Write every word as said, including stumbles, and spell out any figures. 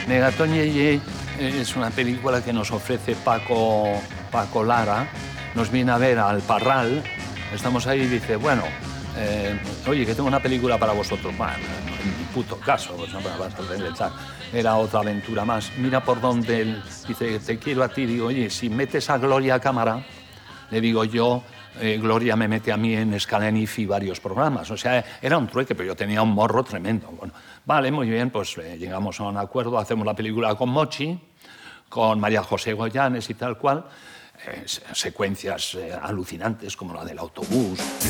Megatón Yeye es una película que nos ofrece Paco, Paco Lara. Nos viene a ver al Parral. Estamos ahí y dice, bueno, eh, oye, que tengo una película para vosotros. Bueno, en mi puto caso, pues no me vas a echar. Era otra aventura más. Mira por dónde él dice, te quiero a ti. Digo, oye, si metes a Gloria a cámara, le digo yo, eh, Gloria me mete a mí en Scalenifi y varios programas. O sea, era un trueque, pero yo tenía un morro tremendo. Bueno, vale, muy bien, pues eh, llegamos a un acuerdo, hacemos la película con Mochi, con María José Goyanes y tal cual, eh, secuencias eh, alucinantes como la del autobús.